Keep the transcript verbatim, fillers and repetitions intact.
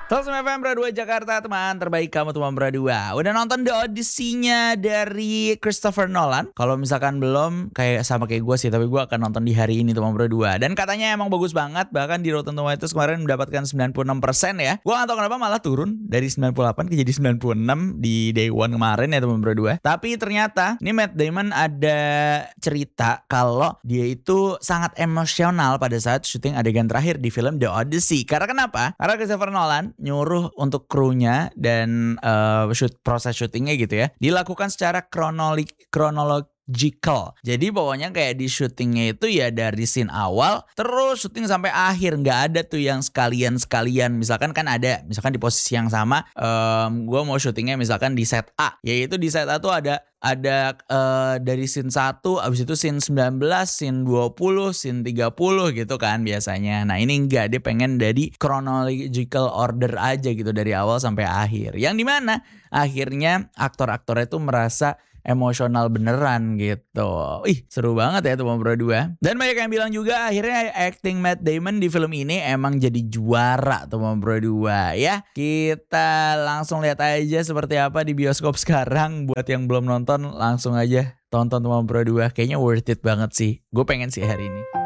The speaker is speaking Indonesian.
seratus F M Berdua Jakarta, teman terbaik kamu teman Berdua. Udah nonton The Odyssey-nya dari Christopher Nolan? Kalau misalkan belum, kayak sama kayak gue sih, tapi gue akan nonton di hari ini teman Berdua. Dan katanya emang bagus banget, bahkan di Rotten Tomatoes kemarin mendapatkan sembilan puluh enam persen ya. Gue gak tau kenapa malah turun dari sembilan puluh delapan ke jadi sembilan puluh enam di day one kemarin ya teman Berdua. Tapi ternyata ini Matt Damon ada cerita kalau dia itu sangat emosional pada saat syuting adegan terakhir di film The Odyssey. Karena kenapa? Karena Christopher Nolan nyuruh untuk krunya dan uh, shoot, proses syutingnya gitu ya dilakukan secara kronologi kronological. Jadi pokoknya kayak di syutingnya itu ya dari scene awal terus syuting sampai akhir, nggak ada tuh yang sekalian-sekalian. Misalkan kan ada, misalkan di posisi yang sama, um, gue mau syutingnya misalkan di set A, yaitu di set A tuh ada ada uh, dari scene satu, abis itu scene sembilan belas, scene dua puluh, scene tiga puluh gitu kan biasanya. Nah ini enggak, dia pengen dari chronological order aja gitu dari awal sampai akhir. Yang dimana akhirnya aktor-aktornya tuh merasa emosional beneran gitu. Ih seru banget ya teman Berdua. Dan banyak yang bilang juga akhirnya acting Matt Damon di film ini emang jadi juara teman Berdua ya. Kita langsung lihat aja seperti apa di bioskop sekarang. Buat yang belum nonton langsung aja tonton teman Berdua. Kayaknya worth it banget sih. Gue pengen sih hari ini.